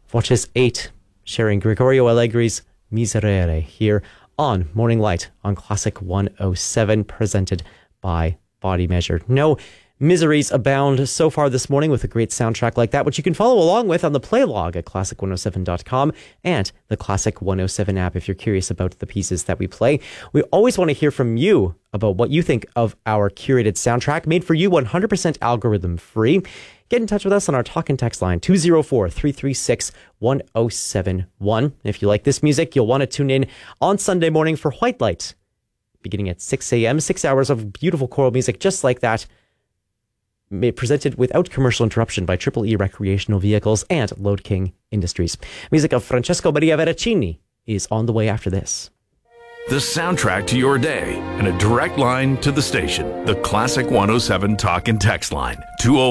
Voces 8, sharing Gregorio Allegri's Miserere here on Morning Light on Classic 107, presented by Body Measure. No miseries abound so far this morning with a great soundtrack like that, which you can follow along with on the playlog at classic107.com and the Classic 107 app if you're curious about the pieces that we play. We always want to hear from you about what you think of our curated soundtrack, made for you 100% algorithm free. Get in touch with us on our talk and text line, 204-336-1071. If you like this music, you'll want to tune in on Sunday morning for White Light, beginning at 6 a.m., 6 hours of beautiful choral music just like that, presented without commercial interruption by Triple E Recreational Vehicles and Load King Industries. Music of Francesco Maria Veracini is on the way after this. The soundtrack to your day and a direct line to the station. The Classic 107 talk and text line,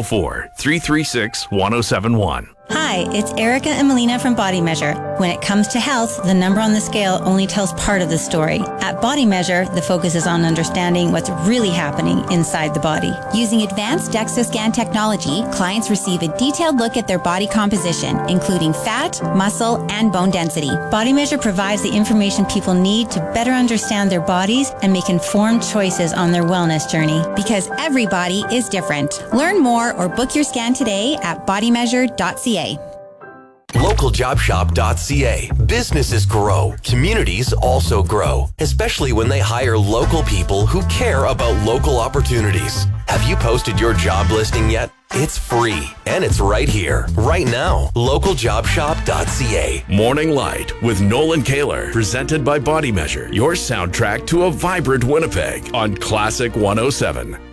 204-336-1071. Hi, it's Erica and Melina from Body Measure. When it comes to health, the number on the scale only tells part of the story. At Body Measure, the focus is on understanding what's really happening inside the body. Using advanced DEXA scan technology, clients receive a detailed look at their body composition, including fat, muscle, and bone density. Body Measure provides the information people need to better understand their bodies and make informed choices on their wellness journey. Because every body is different. Learn more or book your scan today at bodymeasure.ca. LocalJobShop.ca. Businesses grow. Communities also grow, especially when they hire local people who care about local opportunities. Have you posted your job listing yet? It's free, and it's right here, right now. LocalJobShop.ca. Morning Light with Nolan Kaler, presented by Body Measure, your soundtrack to a vibrant Winnipeg on Classic 107.